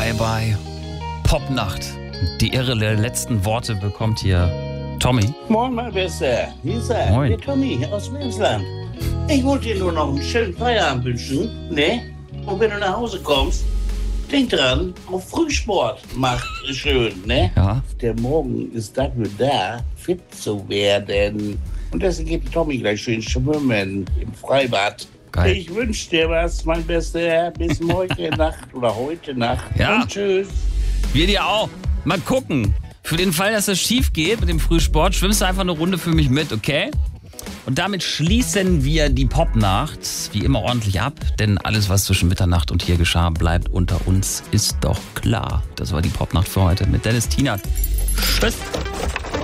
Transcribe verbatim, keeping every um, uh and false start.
dabei bei Popnacht. Die Irre der letzten Worte bekommt hier Tommy. Moin, mein Bester. Hier ist er, Moin. der Tommy aus Wilmsland. Ich wollte dir nur noch einen schönen Feierabend wünschen, ne? Und wenn du nach Hause kommst, denk dran, auf Frühsport macht schön, ne? Ja. Der Morgen ist dafür da, fit zu werden. Und deswegen geht Tommy gleich schön schwimmen im Freibad. Geil. Ich wünsche dir was, mein Bester. Bis morgen Nacht oder heute Nacht. Ja. Und tschüss. Wir dir auch. Mal gucken. Für den Fall, dass es schief geht mit dem Frühsport, schwimmst du einfach eine Runde für mich mit, okay? Und damit schließen wir die Popnacht wie immer ordentlich ab, denn alles, was zwischen Mitternacht und hier geschah, bleibt unter uns, ist doch klar. Das war die Popnacht für heute mit Dennis Tienert. Tschüss.